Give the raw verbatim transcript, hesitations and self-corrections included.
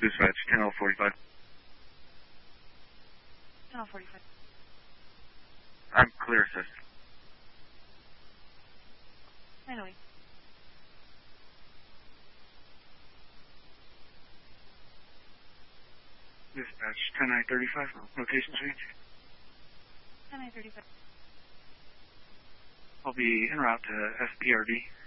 Dispatch, ten L forty-five. ten L forty-five. I'm clear, assist. nine oh eight. Dispatch, ten I thirty-five, location change. ten I thirty-five. I'll be en route to S P R D.